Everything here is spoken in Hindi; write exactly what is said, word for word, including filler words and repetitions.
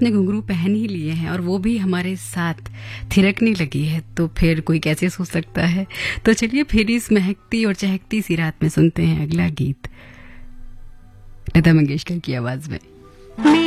रात में घुंघरू पहन ही लिए हैं और वो भी हमारे साथ थिरकने लगी है, तो फिर कोई कैसे सो सकता है। तो चलिए फिर इस महकती और चहकती सी रात में सुनते हैं अगला गीत लता मंगेशकर की आवाज में।